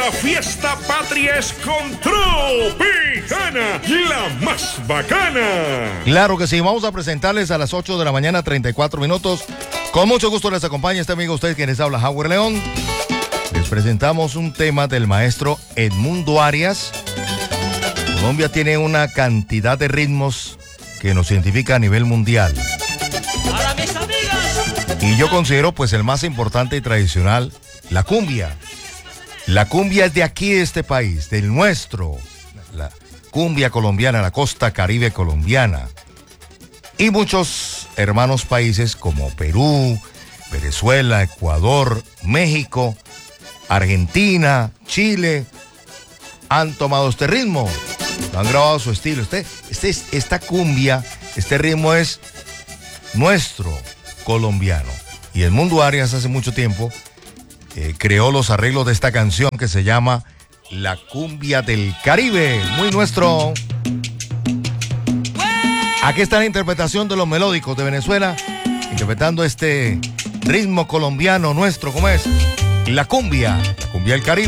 La fiesta patria es con Tropicana, la más bacana. Claro que sí, vamos a presentarles a las 8 de la mañana, 34 minutos. Con mucho gusto les acompaña este amigo usted, quien les habla, Howard León. Les presentamos un tema del maestro Edmundo Arias. Colombia tiene una cantidad de ritmos que nos identifica a nivel mundial. Para mis amigas. Y yo considero pues el más importante y tradicional, la cumbia. La cumbia es de aquí, de este país, del nuestro. La cumbia colombiana, la costa caribe colombiana. Y muchos hermanos países como Perú, Venezuela, Ecuador, México, Argentina, Chile, han tomado este ritmo, han grabado su estilo. Esta cumbia, este ritmo es nuestro, colombiano. Y Edmundo Arias hace mucho tiempo creó los arreglos de esta canción que se llama La Cumbia del Caribe, muy nuestro. Aquí está la interpretación de los melódicos de Venezuela, interpretando este ritmo colombiano nuestro, ¿cómo es? La cumbia del Caribe.